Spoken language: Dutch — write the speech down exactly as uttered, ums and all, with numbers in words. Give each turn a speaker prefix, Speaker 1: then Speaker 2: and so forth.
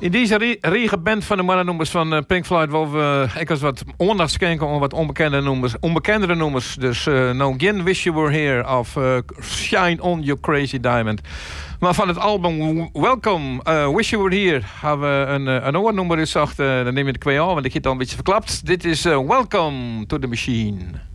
Speaker 1: In deze re- rege band van de mannennummers van uh, Pink Floyd wil we uh, ik eens wat aandacht schenken om wat onbekende nummers, onbekendere nummers. Dus uh, No Again Wish You Were Here of uh, Shine On You Crazy Diamond. Maar van het album Welcome, uh, Wish You Were Here, hebben we een, uh, een ander nummer gezocht. Uh, dan neem je de twee aan, want ik heb het al een beetje verklapt. Dit is uh, Welcome to the Machine.